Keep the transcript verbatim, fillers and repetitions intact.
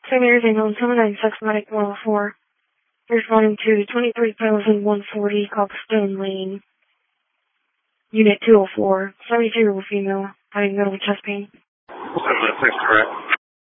Same everything on seven nine six Medic one oh four. Responding to twenty-three thousand one hundred forty Copstone Lane. Unit two oh four. seventy-two-year-old female having middle chest pain. seven nine six, correct.